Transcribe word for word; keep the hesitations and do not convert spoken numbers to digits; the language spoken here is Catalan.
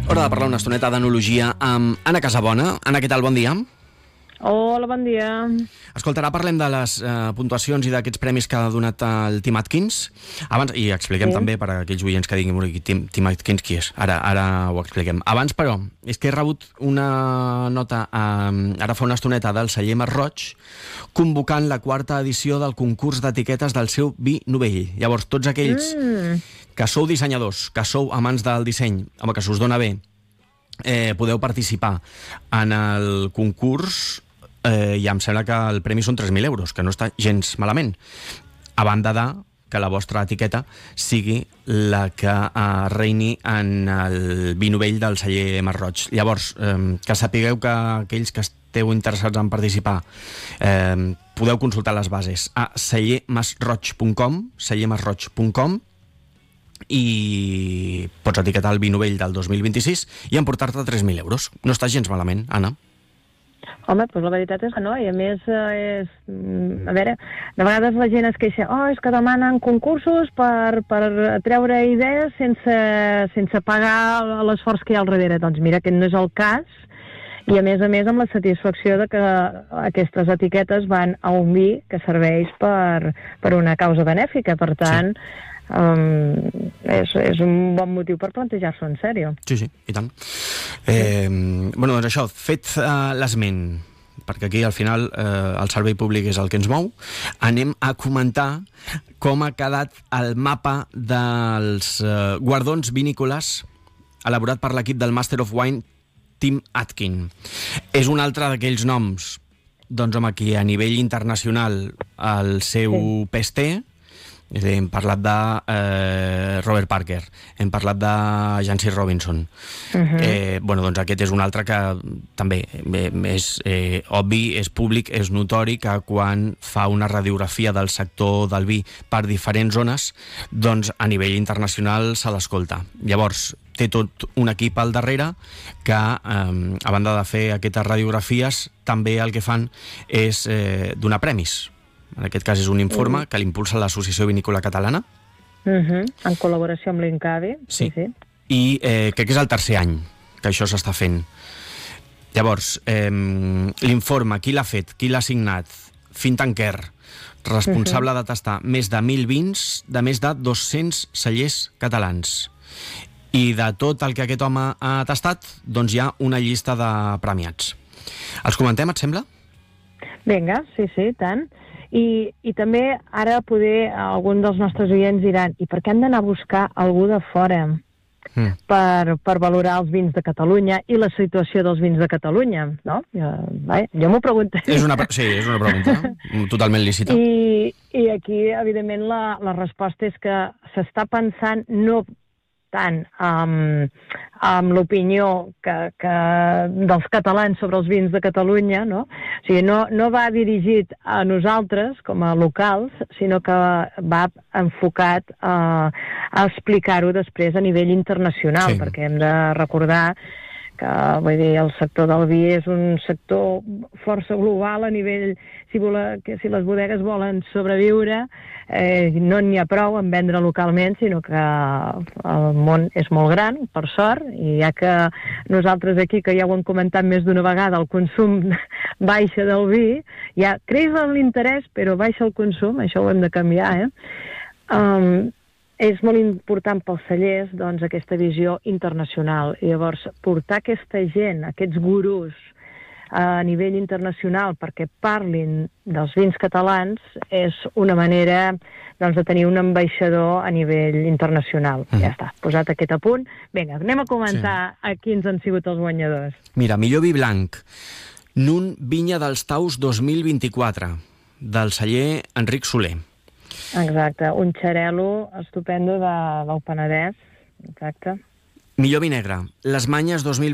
Hora de parlar una estoneta d'enologia amb Anna Casabona. Anna, què tal? Bon dia. Hola, bon dia. Escolta, ara parlem de les eh, puntuacions i d'aquests premis que ha donat el Tim Atkins. Abans, i expliquem sí. també per a aquells oients que diguin Tim, Tim Atkins qui és. Ara, ara ho expliquem. Abans, però, és que he rebut una nota eh, ara fa una estoneta del celler Masroig convocant la quarta edició del concurs d'etiquetes del seu vi novell. Llavors, tots aquells mm. que sou dissenyadors, que sou amants del disseny, home, que s'us dona bé, eh, podeu participar en el concurs. Eh, i em sembla que el premi són tres mil euros, que no està gens malament, a banda de que la vostra etiqueta sigui la que eh, reini en el vi novell del celler Masroig. Llavors, eh, que sapigueu que aquells que esteu interessats en participar eh, podeu consultar les bases a celler masroig punt com, celler masroig punt com, i pots etiquetar el vi novell del dos mil vint-i-sis i emportar-te tres mil euros. No està gens malament, Anna. Home, doncs la veritat és que no, i a més eh, és... A veure, de vegades la gent es queixa, oh, és que demanen concursos per, per treure idees sense, sense pagar l'esforç que hi ha al darrere. Doncs mira, aquest no és el cas, i a més a més amb la satisfacció de que aquestes etiquetes van a un vi que serveix per, per una causa benèfica, per tant... Sí. Um, és, és un bon motiu per plantejar-s'ho en sèrio. Sí, sí, i tant. Eh, bueno, doncs això, fet uh, l'esment, perquè aquí al final eh, el servei públic és el que ens mou, anem a comentar com ha quedat el mapa dels eh, guardons vinícoles elaborat per l'equip del Master of Wine Tim Atkins. És un altre d'aquells noms, doncs home, aquí a nivell internacional el seu sí. pes té. Hem parlat de eh, Robert Parker, hem parlat de Jancis Robinson. Uh-huh. eh, bueno, doncs aquest és un altre que també eh, és eh, obvi, és públic, és notori que quan fa una radiografia del sector del vi per diferents zones, doncs a nivell internacional se l'escolta. Llavors, té tot un equip al darrere que, eh, a banda de fer aquestes radiografies, també el que fan és eh, donar premis. En aquest cas és un informe que l'impulsa l'Associació Vinícola Catalana. Uh-huh. En col·laboració amb l'Incavi. Sí. sí, sí. I eh, crec que és el tercer any que això s'està fent. Llavors, eh, l'informe, qui l'ha fet, qui l'ha signat? Fintanker, responsable uh-huh. de tastar més de mil vins de més de dos-cents cellers catalans. I de tot el que aquest home ha tastat, doncs hi ha una llista de premiats. Els comentem, et sembla? Vinga, sí, sí, tant. I, i també ara poder alguns dels nostres oients diran i per què hem d'anar a buscar algú de fora mm. per, per valorar els vins de Catalunya i la situació dels vins de Catalunya, no? Jo, vai, jo m'ho pregunto. És una, sí, és una pregunta totalment lícita. I, i aquí, evidentment, la, la resposta és que s'està pensant no tant amb, amb l'opinió que, que dels catalans sobre els vins de Catalunya, no? O sigui, no, no va dirigit a nosaltres com a locals, sinó que va enfocat a, a explicar-ho després a nivell internacional, sí. perquè hem de recordar que vull dir, el sector del vi és un sector força global a nivell, si, vola, que si les bodegues volen sobreviure, eh, no n'hi ha prou en vendre localment, sinó que el món és molt gran, per sort, i ja que nosaltres aquí, que ja ho hem comentat més d'una vegada, el consum baixa del vi, ja creix l'interès, però baixa el consum, això ho hem de canviar, eh? Um, és molt important pels cellers, doncs, aquesta visió internacional. I llavors, portar aquesta gent, aquests gurús, a nivell internacional perquè parlin dels vins catalans és una manera, doncs, de tenir un ambaixador a nivell internacional. Mm. Ja està, posat aquest a punt. Vinga, anem a comentar sí. a quins han sigut els guanyadors. Mira, millor vi blanc, Nun Vinya dels Taus dos mil vint-i-quatre, del celler Enric Soler. Exacte, un xarel·lo estupendo de, del Penedès, exacte. Millor vi negre, Les Manyes dos mil